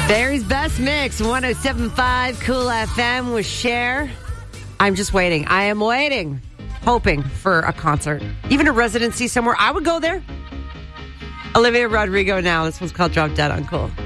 Barry's Best Mix, 107.5 Cool FM with Cher. I'm just waiting. I am waiting, hoping for a concert, even a residency somewhere. I would go there. Olivia Rodrigo now. This one's called Drop Dead on Cool.